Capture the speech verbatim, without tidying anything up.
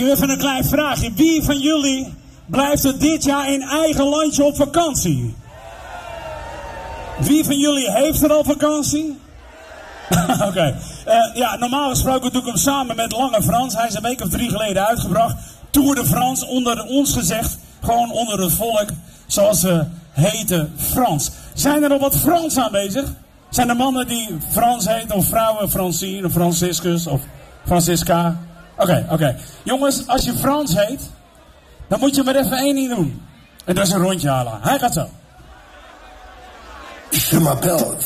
vraagje, even een klein vraagje. Wie van jullie blijft er dit jaar in eigen landje op vakantie? Wie van jullie heeft er al vakantie? Oké. Okay. Uh, ja, normaal gesproken doe ik hem samen met Lange Frans. Hij is een week of drie geleden uitgebracht. Tour de France, onder ons gezegd. Gewoon onder het volk, zoals ze heten, Frans. Zijn er nog wat Frans aanwezig? Zijn er mannen die Frans heten, of vrouwen Francine, of Franciscus, of Francisca? Oké, okay, oké. Okay. Jongens, als je Frans heet, dan moet je maar even één ding doen. En dat is een rondje halen. Hij gaat zo. Je m'appelle